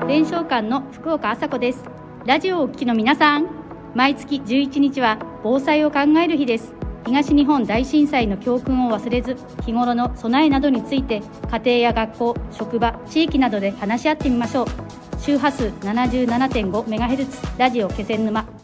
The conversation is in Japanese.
伝承館の福岡麻子です。ラジオをお聞きの皆さん、毎月11日は防災を考える日です。東日本大震災の教訓を忘れず、日頃の備えなどについて家庭や学校、職場、地域などで話し合ってみましょう。周波数 77.5MHz ラジオ気仙沼。